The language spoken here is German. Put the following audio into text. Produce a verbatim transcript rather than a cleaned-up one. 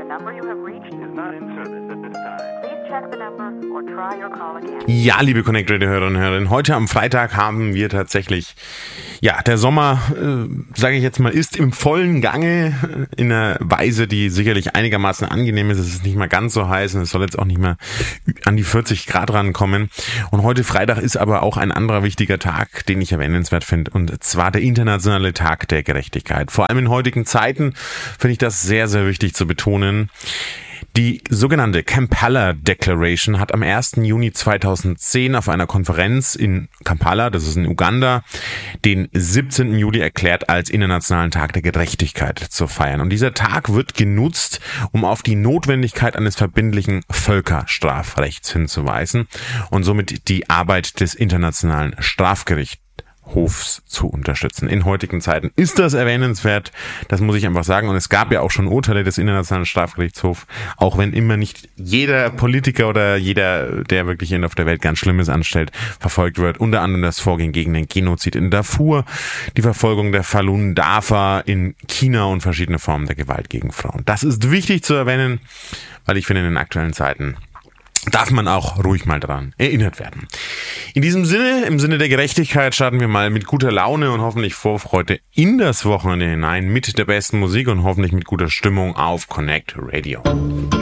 number you have reached is not in service at this time. Please check the number or try your call again. Ja, liebe Connect Radio Hörerinnen und Hörer, heute am Freitag haben wir tatsächlich, ja, der Sommer, äh, sage ich jetzt mal, ist im vollen Gange, äh, in einer Weise, die sicherlich einigermaßen angenehm ist. Es ist nicht mal ganz so heiß und es soll jetzt auch nicht mehr an die vierzig Grad rankommen. Und heute Freitag ist aber auch ein anderer wichtiger Tag, den ich erwähnenswert finde, und zwar der internationale Tag der Gerechtigkeit. Vor allem in heutigen Zeiten finde ich das sehr, sehr wichtig zu betonen. Die sogenannte Kampala Declaration hat am ersten Juni zweitausendzehn auf einer Konferenz in Kampala, das ist in Uganda, den siebzehnten Juli erklärt, als Internationalen Tag der Gerechtigkeit zu feiern. Und dieser Tag wird genutzt, um auf die Notwendigkeit eines verbindlichen Völkerstrafrechts hinzuweisen und somit die Arbeit des Internationalen Strafgerichts Hofs zu unterstützen. In heutigen Zeiten ist das erwähnenswert, das muss ich einfach sagen. Und es gab ja auch schon Urteile des Internationalen Strafgerichtshofs, auch wenn immer nicht jeder Politiker oder jeder, der wirklich auf der Welt ganz Schlimmes anstellt, verfolgt wird. Unter anderem das Vorgehen gegen den Genozid in Darfur, die Verfolgung der Falun Dafa in China und verschiedene Formen der Gewalt gegen Frauen. Das ist wichtig zu erwähnen, weil ich finde, in den aktuellen Zeiten darf man auch ruhig mal dran erinnert werden. In diesem Sinne, im Sinne der Gerechtigkeit, starten wir mal mit guter Laune und hoffentlich Vorfreude in das Wochenende hinein mit der besten Musik und hoffentlich mit guter Stimmung auf Connect Radio.